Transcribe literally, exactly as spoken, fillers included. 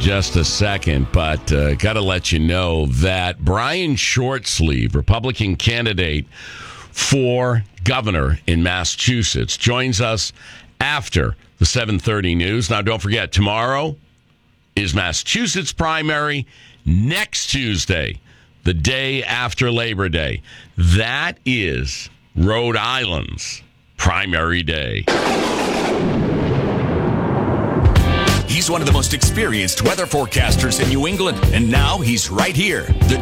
just a second, but uh, got to let you know that Brian Shortsleeve, Republican candidate for governor in Massachusetts, joins us after the seven thirty news. Now, don't forget, tomorrow is Massachusetts primary. Next Tuesday, the day after Labor Day, that is Rhode Island's primary day. He's one of the most experienced weather forecasters in New England, and now he's right here. The